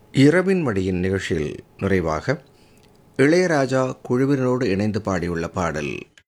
இரவின் மடியின் நிகழ்ச்சியில் நிறைவாக இளையராஜா குழுவினரோடு இணைந்து பாடியுள்ள பாடல்